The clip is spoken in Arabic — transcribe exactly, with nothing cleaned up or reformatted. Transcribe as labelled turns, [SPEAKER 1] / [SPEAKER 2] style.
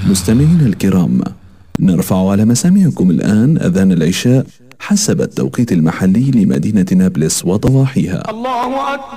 [SPEAKER 1] مستمعينا الكرام، نرفع على مسامعكم الآن أذان العشاء حسب التوقيت المحلي لمدينة نابلس وضواحيها. الله أكبر.